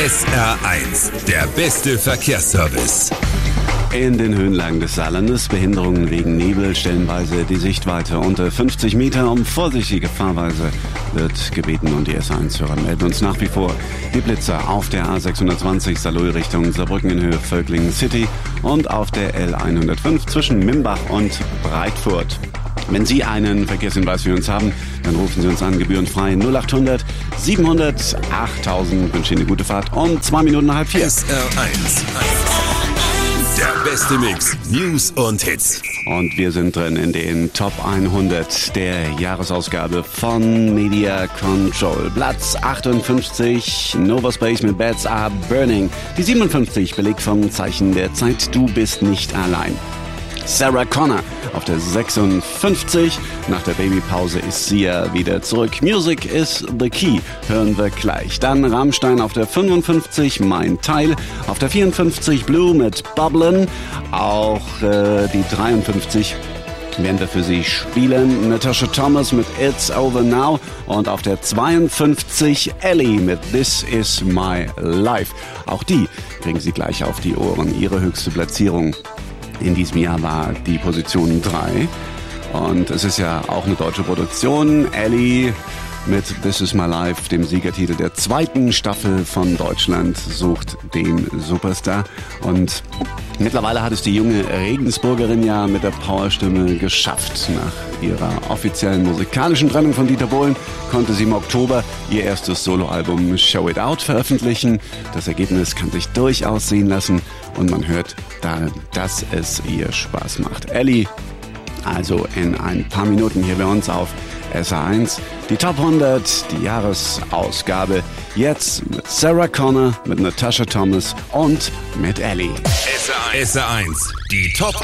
SR1, der beste Verkehrsservice. In den Höhenlagen des Saarlandes Behinderungen wegen Nebel, stellenweise die Sichtweite unter 50 Meter. Um vorsichtige Fahrweise wird gebeten und die SR1-Hörer melden uns nach wie vor die Blitzer auf der A620 Saarlouis Richtung Saarbrücken in Höhe Völklingen City und auf der L105 zwischen Mimbach und Breitfurt. Wenn Sie einen Verkehrshinweis für uns haben, dann rufen Sie uns an, gebührenfrei 0800 700 8000. Ich wünsche Ihnen eine gute Fahrt um 2 Minuten nach halb 4. SR1, der beste Mix, News und Hits. Und wir sind drin in den Top 100 der Jahresausgabe von Media Control. Platz 58, Nova Space mit Bats Are Burning. Die 57 belegt vom Zeichen der Zeit, du bist nicht allein. Sarah Connor auf der 56. Nach der Babypause ist sie ja wieder zurück. Music is the key, hören wir gleich. Dann Rammstein auf der 55, Mein Teil. Auf der 54 Blue mit Bubblin'. Auch die 53 werden wir für Sie spielen. Natasha Thomas mit It's Over Now. Und auf der 52 Ellie mit This Is My Life. Auch die kriegen Sie gleich auf die Ohren. Ihre höchste Platzierung in diesem Jahr war die Position 3. Und es ist ja auch eine deutsche Produktion. Ellie mit This Is My Life, dem Siegertitel der 2. Staffel von Deutschland sucht den Superstar. Und mittlerweile hat es die junge Regensburgerin ja mit der Powerstimme geschafft. Nach ihrer offiziellen musikalischen Trennung von Dieter Bohlen konnte sie im Oktober ihr erstes Soloalbum Show It Out veröffentlichen. Das Ergebnis kann sich durchaus sehen lassen und man hört da, dass es ihr Spaß macht. Ellie, also in ein paar Minuten hier bei uns auf SR1. Die Top 100, die Jahresausgabe. Jetzt mit Sarah Connor, mit Natasha Thomas und mit Ellie. SR1, die Top